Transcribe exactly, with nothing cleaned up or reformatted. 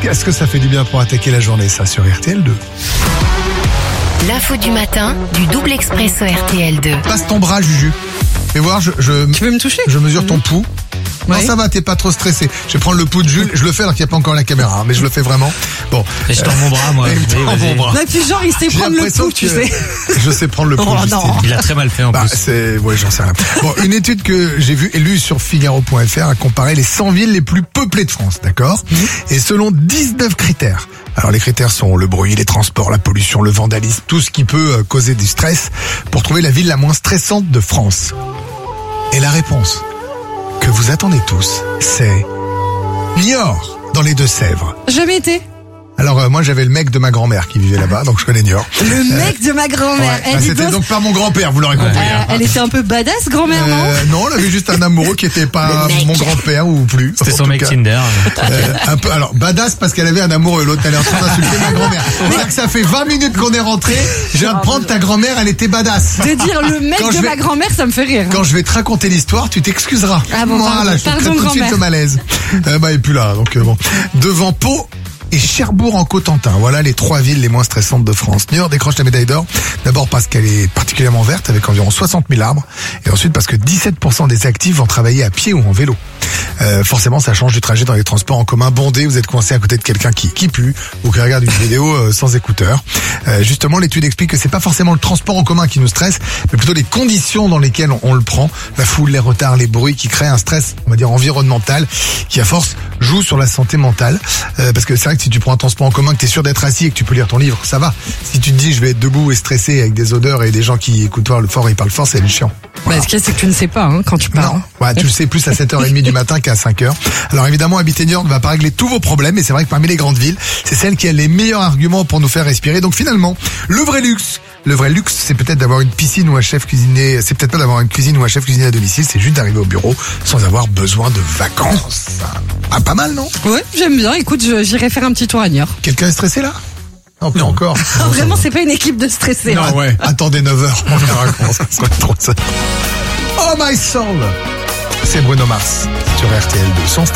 Est-ce que ça fait du bien pour attaquer la journée, ça, sur R T L deux? L'info du matin du double expresso R T L deux. Passe ton bras, Juju. Fais voir, je, je, Tu veux me toucher? je mesure ton pouls. Non, Ouais. ça va, t'es pas trop stressé. Je vais prendre le pouls de Jules. Je le fais alors qu'il n'y a pas encore la caméra, hein, mais je le fais vraiment. Bon. Et je tends mon bras, moi. Il tend Vas-y, mon vas-y. bras. Non, et puis genre, il sait J'ai prendre le l'impression pouls, tu que sais. Je sais prendre le pouls. Oh, Justine. non. Il a très mal fait en Bah, plus. c'est, ouais, j'en sais rien. Bon, une étude que j'ai vue et lue sur Figaro point F R a comparé les cent villes les plus peuplées de France, d'accord? Et selon dix-neuf critères. Alors, les critères sont le bruit, les transports, la pollution, le vandalisme, tout ce qui peut euh, causer du stress pour trouver la ville la moins stressante de France. Et la réponse que vous attendez tous, c'est Niort, dans les Deux-Sèvres. Jamais été. Alors, euh, moi, j'avais le mec de ma grand-mère qui vivait là-bas, donc je connais Niort. Le mec de ma grand-mère. Ouais. Elle, Bah, dit c'était donc, donc pas mon grand-père, vous l'aurez compris. euh, hein. elle était un peu badass, grand-mère, non? Euh, non, elle avait juste un amoureux qui était pas Le mec. mon grand-père ou plus. C'était En son tout mec cas. Tinder. Euh, un peu, alors, badass parce qu'elle avait un amoureux. L'autre, elle est en train d'insulter ma grand-mère. C'est que ça fait vingt minutes qu'on est rentré. Je viens de prendre ta grand-mère, elle était badass. De dire le mec Quand de je vais- ma grand-mère, ça me fait rire. Quand je vais te raconter l'histoire, tu t'excuseras. Ah bon, Voilà, pardon, je te pardon, crée tout de suite grand-mère. le malaise. Euh, bah, et puis là, donc, euh, bon. Devant Pau et Cherbourg en Cotentin. Voilà les trois villes les moins stressantes de France. Niort décroche la médaille d'or. D'abord parce qu'elle est particulièrement verte avec environ soixante mille arbres. Et ensuite parce que dix-sept pour cent des actifs vont travailler à pied ou en vélo. Euh, forcément, ça change du trajet dans les transports en commun bondés. Vous êtes coincé à côté de quelqu'un qui, qui pue ou qui regarde une vidéo euh, sans écouteurs. Euh, justement, l'étude explique que c'est pas forcément le transport en commun qui nous stresse, mais plutôt les conditions dans lesquelles on, on le prend. La foule, les retards, les bruits qui créent un stress, on va dire, environnemental, qui à force joue sur la santé mentale. Euh, parce que c'est vrai que si tu prends un transport en commun, que tu es sûr d'être assis et que tu peux lire ton livre, ça va. Si tu te dis je vais être debout et stressé avec des odeurs et des gens qui écoutent fort, le fort et ils parlent fort, c'est chiant. Bah, ce qu'il y a, c'est que tu ne sais pas, hein, quand tu parles. Non, ouais, tu le sais plus à sept heures trente du matin qu'à cinq heures. Alors évidemment, habiter Niort ne va pas régler tous vos problèmes, mais c'est vrai que parmi les grandes villes, c'est celle qui a les meilleurs arguments pour nous faire respirer. Donc finalement, le vrai luxe, le vrai luxe, c'est peut-être d'avoir une piscine ou un chef cuisinier, c'est peut-être pas d'avoir une cuisine ou un chef cuisinier à domicile, c'est juste d'arriver au bureau sans avoir besoin de vacances. Ah, pas mal, non? Ouais, j'aime bien. Écoute, je- j'irai faire un petit tour à Niort. Quelqu'un est stressé là? Non, pas encore. Ah, vraiment, c'est pas une équipe de stressés. Non, ouais. Attendez neuf heures, on verra comment ça sera trop ça. Oh my soul! C'est Bruno Mars sur R T L deux, sans stress.